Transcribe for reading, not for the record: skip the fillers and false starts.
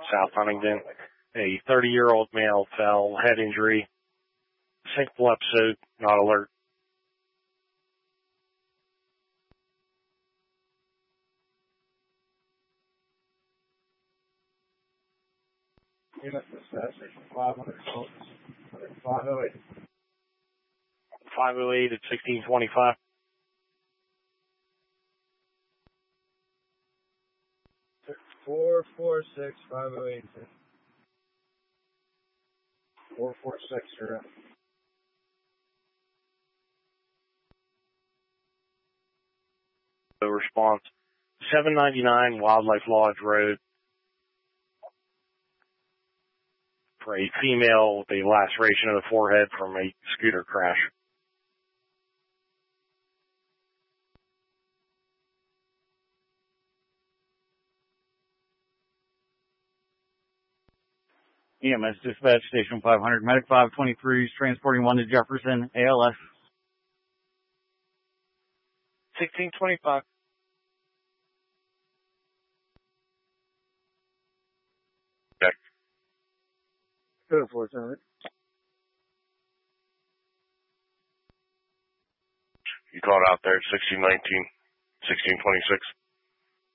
South Huntingdon. A 30-year-old male fell, head injury, syncopal episode, not alert. Unit station 500, 508. 508 at 1625. Four, 508. 446, you're up. The response, 799 Wildlife Lodge Road, for a female with a laceration of the forehead from a scooter crash. EMS dispatch station 500, medic 523 is transporting one to Jefferson, ALS. 1625. Check. Good, 400. You called out there at 1619, 1626.